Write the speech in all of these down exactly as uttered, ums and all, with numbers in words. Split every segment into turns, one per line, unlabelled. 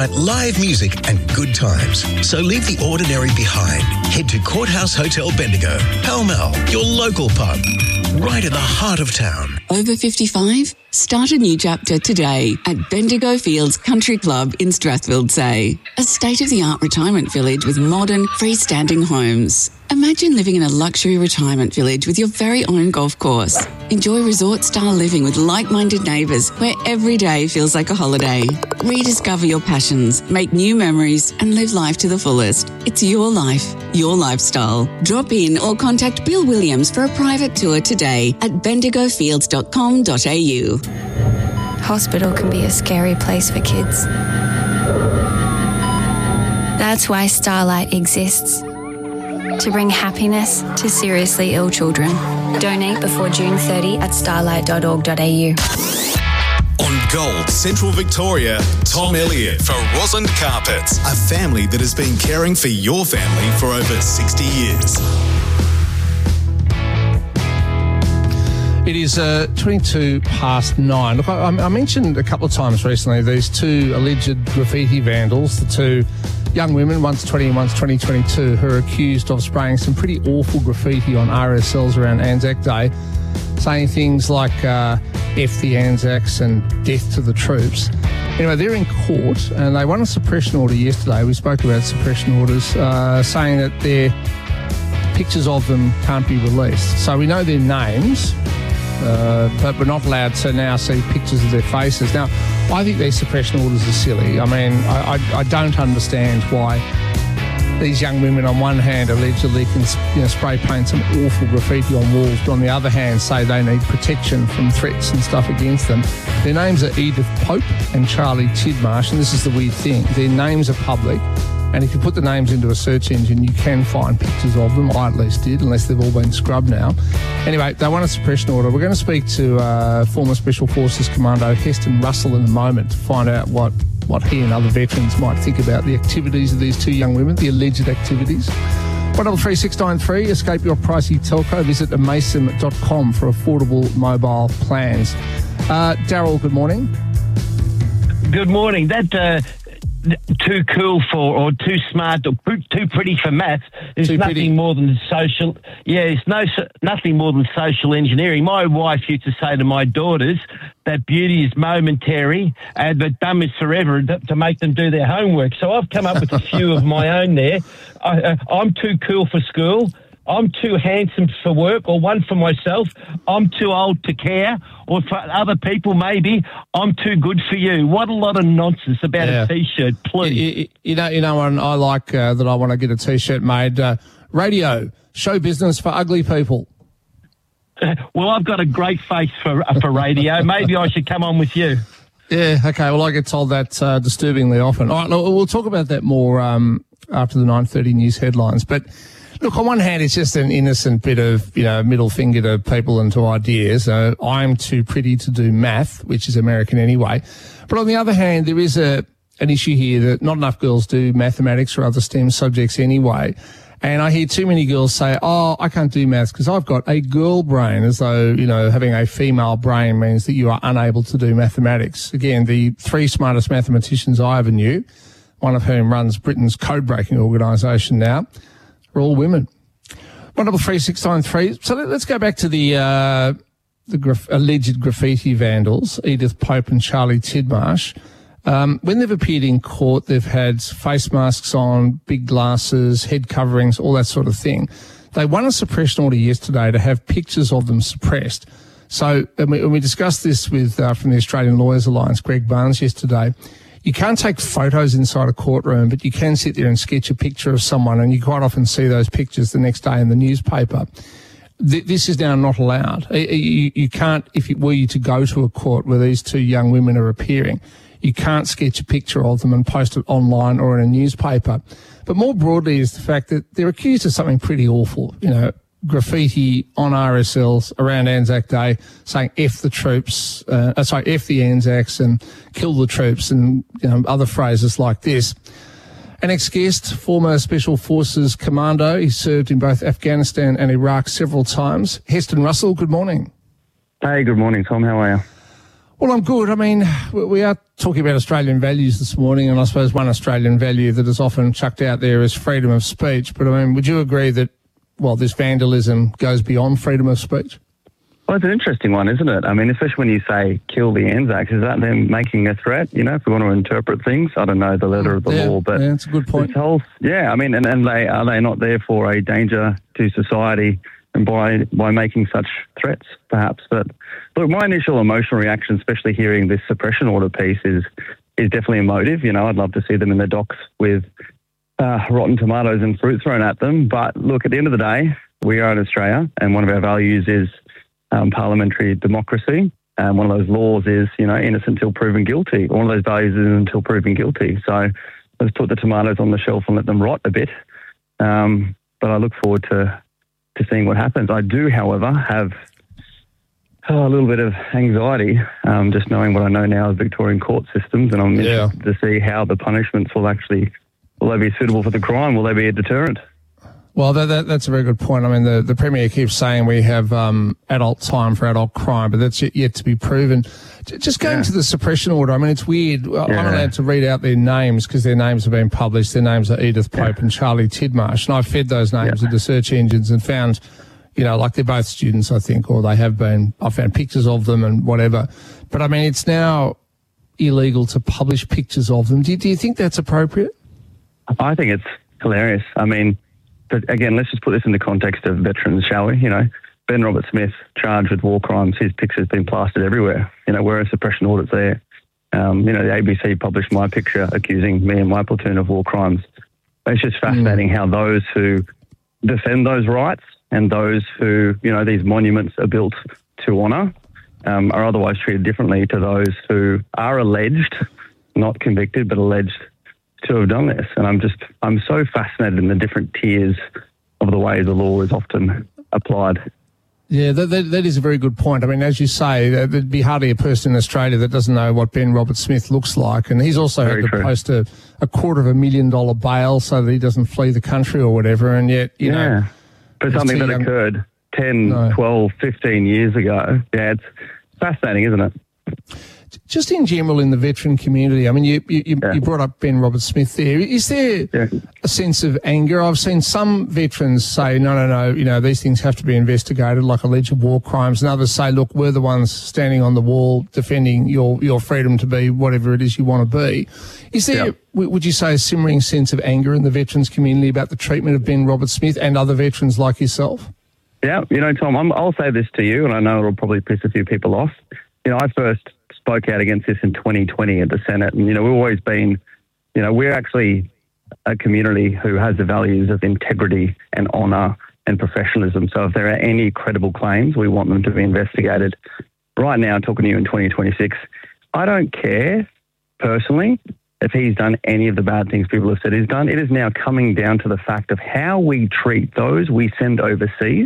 Live music and good times. So leave the ordinary behind. Head to Courthouse Hotel Bendigo, Pall Mall, your local pub, right in the heart of town.
Over fifty-five? Start a new chapter today at Bendigo Fields Country Club in Strathfield-Say. A state-of-the-art retirement village with modern, freestanding homes. Imagine living in a luxury retirement village with your very own golf course. Enjoy resort-style living with like-minded neighbours where every day feels like a holiday. Rediscover your passions, make new memories and live life to the fullest. It's your life, your lifestyle. Drop in or contact Bill Williams for a private tour today at bendigo fields dot com dot a u.
Hospital can be a scary place for kids. That's why Starlight exists. To bring happiness to seriously ill children. Donate before June thirtieth at starlight dot org dot a u.
On Gold, Central Victoria, Tom Elliott for Roslyn Carpets, a family that has been caring for your family for over sixty years.
It is uh, twenty-two past nine. Look, I, I mentioned a couple of times recently these two alleged graffiti vandals, the two young women, one's twenty and one's twenty twenty-two, who are accused of spraying some pretty awful graffiti on R S Ls around Anzac Day, saying things like uh, F the Anzacs and death to the troops. Anyway, they're in court and they won a suppression order yesterday. We spoke about suppression orders, uh, saying that their pictures of them can't be released. So we know their names, uh, but we're not allowed to now see pictures of their faces. Now, I think these suppression orders are silly. I mean, I, I, I don't understand why these young women on one hand allegedly can, you know, spray paint some awful graffiti on walls, but on the other hand say they need protection from threats and stuff against them. Their names are Edith Pope and Charlie Tidmarsh, and this is the weird thing. Their names are public, and if you put the names into a search engine, you can find pictures of them. I at least did, unless they've all been scrubbed now. Anyway, they want a suppression order. We're going to speak to uh, former Special Forces Commando Heston Russell in a moment to find out what what he and other veterans might think about the activities of these two young women, the alleged activities. one double three six nine three, escape your pricey telco. Visit amasim dot com for affordable mobile plans. Uh, Daryl, good morning.
Good morning. That uh, too cool for, or too smart, or too pretty for maths is
Too
nothing
pretty.
more than social. Yeah, it's no nothing more than social engineering. My wife used to say to my daughters that beauty is momentary, and but dumb is forever, to, to make them do their homework. So I've come up with a few of my own there. I, uh, I'm too cool for school. I'm too handsome for work, or one for myself. I'm too old to care, or for other people maybe. I'm too good for you. What a lot of nonsense about
Yeah.
a T-shirt, please.
You, you, you know, you know, one I like uh, that I want to get a T-shirt made. Uh, radio, show business for ugly people.
Well, I've got a great face for for radio. Maybe I should come on with you.
Yeah, okay. Well, I get told that uh, disturbingly often. All right, look, we'll talk about that more um, after the nine thirty news headlines. But look, on one hand, it's just an innocent bit of, you know, middle finger to people and to ideas. Uh, I'm too pretty to do math, which is American anyway. But on the other hand, there is a an issue here that not enough girls do mathematics or other STEM subjects anyway. And I hear too many girls say, oh, I can't do maths because I've got a girl brain, as though, you know, having a female brain means that you are unable to do mathematics. Again, the three smartest mathematicians I ever knew, one of whom runs Britain's code-breaking organisation now, are all women. one double three six nine three. So let, let's go back to the uh, the graf- alleged graffiti vandals, Edith Pope and Charlie Tidmarsh. Um, when they've appeared in court, they've had face masks on, big glasses, head coverings, all that sort of thing. They won a suppression order yesterday to have pictures of them suppressed. So and we, and we discussed this with uh, from the Australian Lawyers Alliance, Greg Barnes, yesterday. You can't take photos inside a courtroom, but you can sit there and sketch a picture of someone, and you quite often see those pictures the next day in the newspaper. Th- this is now not allowed. You, you can't, if it were you to go to a court where these two young women are appearing, you can't sketch a picture of them and post it online or in a newspaper. But more broadly is the fact that they're accused of something pretty awful, you know, graffiti on R S Ls around Anzac Day saying F the troops, uh, sorry, F the Anzacs and kill the troops and, you know, other phrases like this. An ex-guest, former Special Forces Commando, he served in both Afghanistan and Iraq several times. Heston Russell, good morning.
Hey, good morning, Tom. How are you?
Well, I'm good. I mean, we are talking about Australian values this morning, and I suppose one Australian value that is often chucked out there is freedom of speech. But, I mean, would you agree that, well, this vandalism goes beyond freedom of speech?
Well, it's an interesting one, isn't it? I mean, especially when you say kill the Anzacs, is that them making a threat? You know, if we want to interpret things, I don't know the letter of the
yeah,
law, but
yeah, that's a good point.
Whole, yeah, I mean, and, and they are they not there for a danger to society and by by making such threats, perhaps? But look, my initial emotional reaction, especially hearing this suppression order piece, is is definitely emotive. You know, I'd love to see them in the docks with uh, rotten tomatoes and fruit thrown at them. But look, at the end of the day, we are in Australia, and one of our values is Um, parliamentary democracy, and one of those laws is, you know, innocent until proven guilty. One of those values is until proven guilty. So let's put the tomatoes on the shelf and let them rot a bit. Um, but I look forward to to seeing what happens. I do, however, have oh, a little bit of anxiety, um, just knowing what I know now of Victorian court systems, and I'm
Yeah.
interested to see how the punishments will actually, will they be suitable for the crime? Will they be a deterrent?
Well, that, that, that's a very good point. I mean, the, the Premier keeps saying we have um, adult time for adult crime, but that's yet, yet to be proven. J- Just going
Yeah.
to the suppression order, I mean, it's weird.
Yeah.
I'm allowed to read out their names because their names have been published. Their names are Edith Pope yeah. and Charlie Tidmarsh, and I fed those names
yeah.
into search engines and found, you know, like they're both students, I think, or they have been. I found pictures of them and whatever. But, I mean, it's now illegal to publish pictures of them. Do you, do you think that's appropriate?
I think it's hilarious. I mean, but again, let's just put this in the context of veterans, shall we? You know, Ben Roberts-Smith charged with war crimes. His picture's been plastered everywhere. You know, where a suppression order's there. Um, you know, the A B C published my picture accusing me and my platoon of war crimes. It's just fascinating mm. how those who defend those rights and those who, you know, these monuments are built to honour um, are otherwise treated differently to those who are alleged, not convicted, but alleged to have done this. And I'm just, I'm so fascinated in the different tiers of the way the law is often applied.
Yeah, that, that, that is a very good point. I mean, as you say, there'd be hardly a person in Australia that doesn't know what Ben Roberts-Smith looks like. And he's also
Very
had to
true.
post a, a quarter of a million dollar bail so that he doesn't flee the country or whatever. And yet, you
yeah.
know.
For something that young. occurred ten,
No.
twelve, fifteen years ago. Yeah, it's fascinating, isn't it?
Just in general in the veteran community, I mean, you you, you,
Yeah.
you brought up Ben Roberts-Smith there. Is there
Yeah.
a sense of anger? I've seen some veterans say, no, no, no, you know, these things have to be investigated, like alleged war crimes, and others say, look, we're the ones standing on the wall defending your, your freedom to be whatever it is you want to be. Is there,
Yeah.
w- would you say, a simmering sense of anger in the veterans community about the treatment of Ben Roberts-Smith and other veterans like yourself?
Yeah, you know, Tom, I'm, I'll say this to you, and I know it'll probably piss a few people off. You know, I first spoke out against this in twenty twenty at the Senate, and, you know, we've always been, you know, we're actually a community who has the values of integrity and honour and professionalism. So if there are any credible claims, we want them to be investigated. Right now, talking to you in twenty twenty-six, I don't care, personally, if he's done any of the bad things people have said he's done. It is now coming down to the fact of how we treat those we send overseas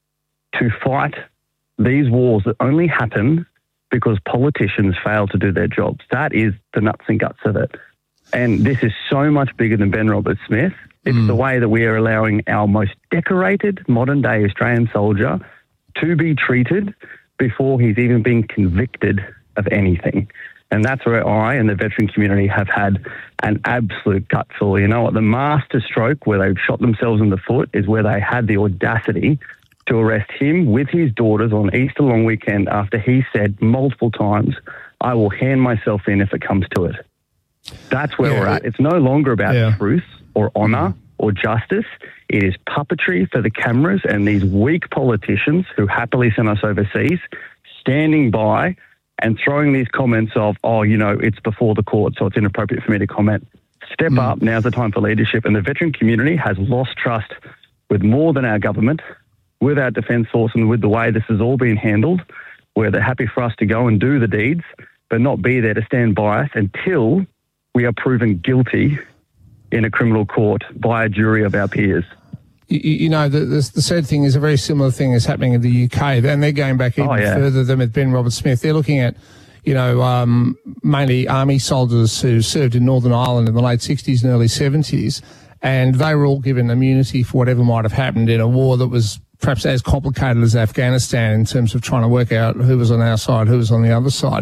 to fight these wars that only happen because politicians fail to do their jobs. That is the nuts and guts of it. And this is so much bigger than Ben Roberts-Smith. It's mm. the way that we are allowing our most decorated modern-day Australian soldier to be treated before he's even been convicted of anything. And that's where I and the veteran community have had an absolute gutful. You know what? The master stroke where they've shot themselves in the foot is where they had the audacity to arrest him with his daughters on Easter long weekend after he said multiple times, I will hand myself in if it comes to it. That's where yeah. we're at. It's no longer about
yeah.
truth or honour or justice. It is puppetry for the cameras and these weak politicians who happily send us overseas, standing by and throwing these comments of, oh, you know, it's before the court, so it's inappropriate for me to comment. Step mm. up. Now's the time for leadership. And the veteran community has lost trust with more than our government, with our defence force, and with the way this has all been handled, where they're happy for us to go and do the deeds, but not be there to stand by us until we are proven guilty in a criminal court by a jury of our peers.
You, you know, the, the, the sad thing is a very similar thing is happening in the U K, and they're going back even oh, yeah. further than with Ben Roberts-Smith. They're looking at, you know, um, mainly army soldiers who served in Northern Ireland in the late sixties and early seventies, and they were all given immunity for whatever might have happened in a war that was perhaps as complicated as Afghanistan in terms of trying to work out who was on our side, who was on the other side.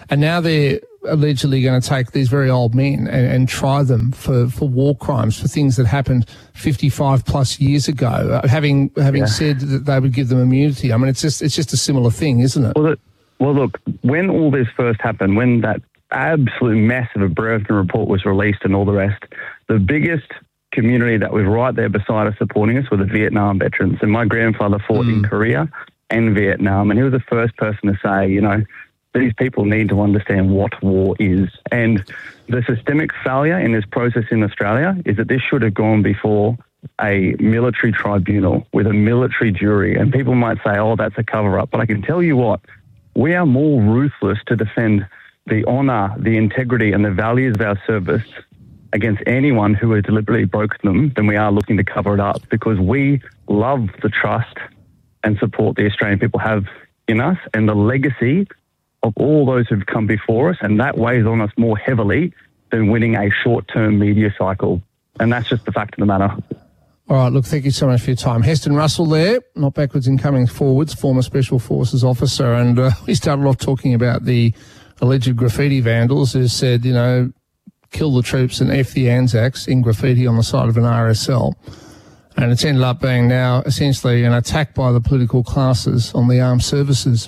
And now they're allegedly going to take these very old men and, and try them for, for war crimes, for things that happened fifty-five plus years ago, uh, having having
Yeah.
said that they would give them immunity. I mean, it's just it's just a similar thing, isn't it?
Well, it, well, look, when all this first happened, when that absolute massive Brereton report was released and all the rest, the biggest community that was right there beside us supporting us were the Vietnam veterans. And my grandfather fought mm. in Korea and Vietnam, and he was the first person to say, you know, these people need to understand what war is. And the systemic failure in this process in Australia is that this should have gone before a military tribunal with a military jury. And people might say, oh, that's a cover-up. But I can tell you what, we are more ruthless to defend the honour, the integrity and the values of our service against anyone who has deliberately broken them than we are looking to cover it up, because we love the trust and support the Australian people have in us and the legacy of all those who've come before us, and that weighs on us more heavily than winning a short-term media cycle. And that's just the fact of the matter.
All right, look, thank you so much for your time. Heston Russell there, not backwards in coming forwards, former Special Forces officer, and uh, we started off talking about the alleged graffiti vandals who said, you know, kill the troops and F the Anzacs in graffiti on the side of an R S L. And it's ended up being now essentially an attack by the political classes on the armed services.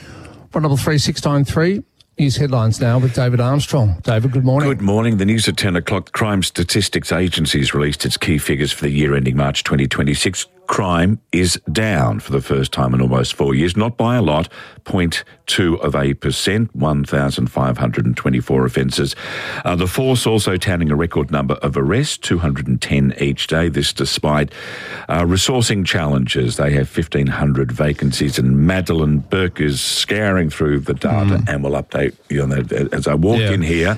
one double three six nine three. News headlines now with David Armstrong. David, good morning.
Good morning. The news at ten o'clock. The Crime Statistics Agency has released its key figures for the year ending March twenty twenty-six. Crime is down for the first time in almost four years, not by a lot, zero point two of a percent, one thousand five hundred twenty-four offences. Uh, the force also touting a record number of arrests, two hundred ten each day, this despite uh, resourcing challenges. They have fifteen hundred vacancies, and Madeline Burke is scouring through the data mm. and will update you on that as I walk yeah. in here.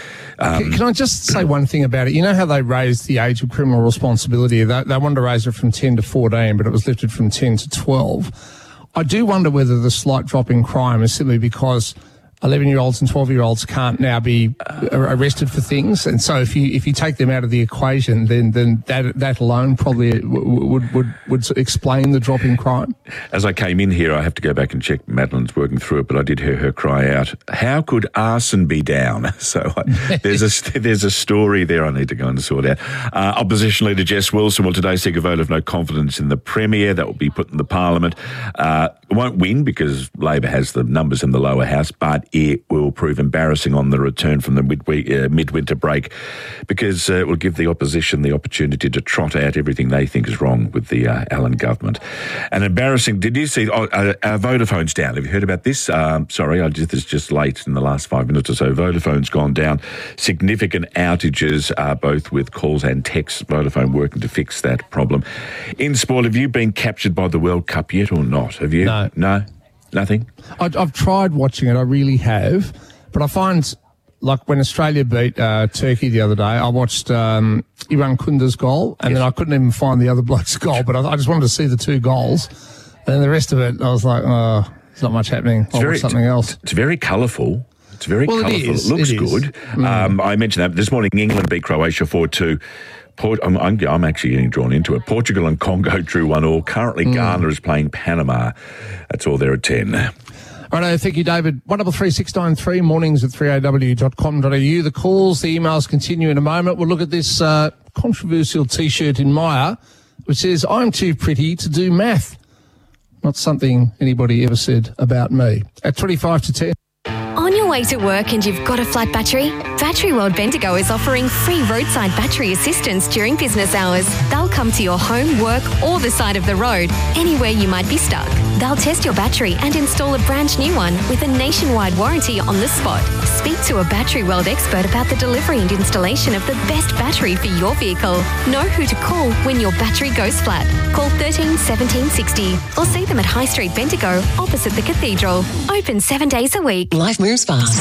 Um,
can, can I just say one thing about it? You know how they raised the age of criminal responsibility? They, they wanted to raise it from ten to fourteen, but it was lifted from ten to twelve. I do wonder whether the slight drop in crime is simply because eleven-year-olds and twelve-year-olds can't now be arrested for things, and so if you if you take them out of the equation, then then that that alone probably would would would explain the drop in crime.
As I came in here, I have to go back and check. Madeline's working through it, but I did hear her cry out, "How could arson be down?" So I, there's a there's a story there I need to go and sort out. Uh, Opposition Leader Jess Wilson will today seek a vote of no confidence in the Premier. That will be put in the Parliament. Uh, it won't win because Labor has the numbers in the lower house, but it will prove embarrassing on the return from the midweek, uh, midwinter break, because uh, it will give the opposition the opportunity to trot out everything they think is wrong with the uh, Allen government. And embarrassing, did you see, oh, uh, uh, Vodafone's down. Have you heard about this? Um, sorry, I just, it's just late in the last five minutes or so. Vodafone's gone down. Significant outages, uh, both with calls and texts. Vodafone working to fix that problem. In sport, have you been captured by the World Cup yet or not? Have you?
No.
No? Nothing?
I, I've tried watching it, I really have, but I find, like when Australia beat uh, Turkey the other day, I watched um, Iran Kunda's goal, and yes. then I couldn't even find the other bloke's goal, but I, I just wanted to see the two goals, and then the rest of it, I was like, oh, there's not much happening. I'll watch something else.
It's very colourful. It's very
well,
colourful.
It, is.
it looks
it
good. Mm. Um, I mentioned that this morning. England beat Croatia four two. Port, I'm, I'm, I'm actually getting drawn into it. Portugal and Congo drew one all. Currently, mm. Ghana is playing Panama. That's all there at ten.
Righto, thank you, David. one double three six nine three, mornings at three a w dot com dot a u. The calls, the emails continue in a moment. We'll look at this uh, controversial T-shirt in Myer, which says, "I'm too pretty to do math." Not something anybody ever said about me. At twenty-five to ten.
On your way to work and you've got a flat battery? Battery World Bendigo is offering free roadside battery assistance during business hours. They'll come to your home, work or the side of the road, anywhere you might be stuck. They'll test your battery and install a brand new one with a nationwide warranty on the spot. Speak to a Battery World expert about the delivery and installation of the best battery for your vehicle. Know who to call when your battery goes flat. Call thirteen seventeen sixty or see them at High Street Bendigo opposite the Cathedral. Open seven days a week.
Life moves fast.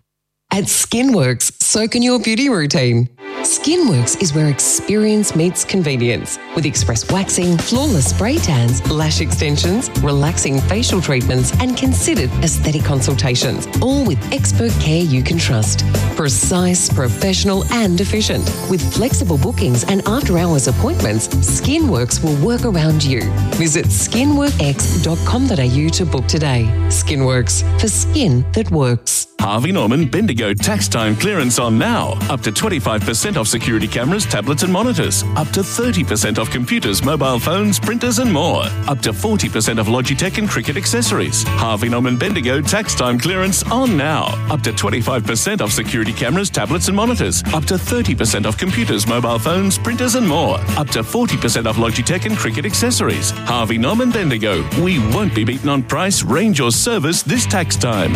At Skinworks, so can your beauty routine. Skinworks is where experience meets convenience, with express waxing, flawless spray tans, lash extensions, relaxing facial treatments, and considered aesthetic consultations, all with expert care you can trust. Precise, professional, and efficient. With flexible bookings and after-hours appointments, Skinworks will work around you. Visit skinworkx dot com dot a u to book today. Skinworks, for skin that works.
Harvey Norman Bendigo tax time clearance on now. Up to twenty-five percent off security cameras, tablets and monitors. Up to thirty percent off computers, mobile phones, printers and more. Up to forty percent off Logitech and cricket accessories. Harvey Norman Bendigo tax time clearance on now. Up to twenty-five percent off security cameras, tablets and monitors. Up to thirty percent off computers, mobile phones, printers and more. Up to forty percent off Logitech and cricket accessories. Harvey Norman Bendigo. We won't be beaten on price, range or service this tax time.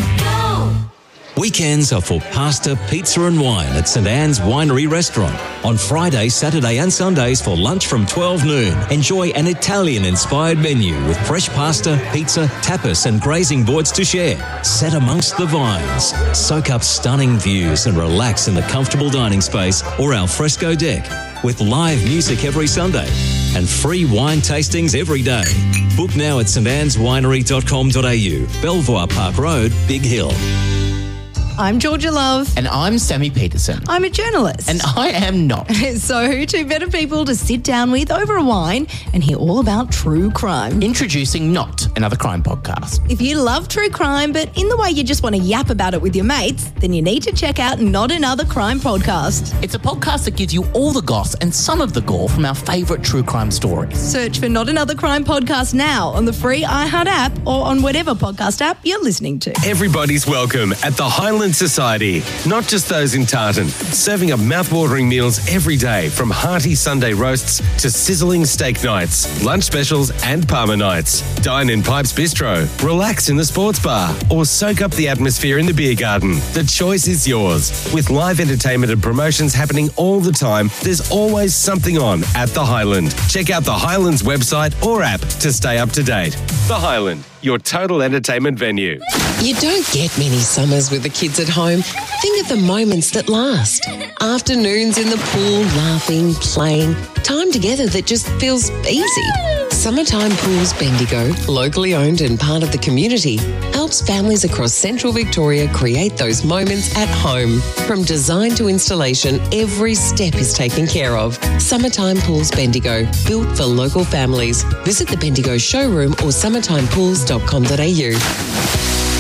Weekends are for pasta, pizza and wine at St Anne's Winery Restaurant. On Friday, Saturday and Sundays for lunch from twelve noon. Enjoy an Italian-inspired menu with fresh pasta, pizza, tapas and grazing boards to share. Set amongst the vines. Soak up stunning views and relax in the comfortable dining space or al fresco deck. With live music every Sunday and free wine tastings every day. Book now at st annes winery dot com dot a u, Belvoir Park Road, Big Hill.
I'm Georgia Love.
And I'm Sammy Peterson.
I'm a journalist.
And I am not.
So, two better people to sit down with over a wine and hear all about true crime.
Introducing Not, another crime podcast.
If you love true crime, but in the way you just want to yap about it with your mates, then you need to check out Not Another Crime Podcast.
It's a podcast that gives you all the goss and some of the gore from our favourite true crime stories.
Search for Not Another Crime Podcast now on the free iHeart app or on whatever podcast app you're listening to.
Everybody's welcome at the Highland Society, not just those in Tartan, serving up mouth-watering meals every day, from hearty Sunday roasts to sizzling steak nights, lunch specials and Parma nights. Dine in Pipes Bistro, relax in the sports bar or soak up the atmosphere in the beer garden. The choice is yours. With live entertainment and promotions happening all the time, there's always something on at the Highland. Check out the Highland's website or app to stay up to date. The Highland, your total entertainment venue.
You don't get many summers with the kids at home. Think of the moments that last. Afternoons in the pool, laughing, playing. Time together that just feels easy. Summertime Pools Bendigo, locally owned and part of the community, helps families across central Victoria create those moments at home. From design to installation, every step is taken care of. Summertime Pools Bendigo, built for local families. Visit the Bendigo showroom or summertime pools dot com dot a u.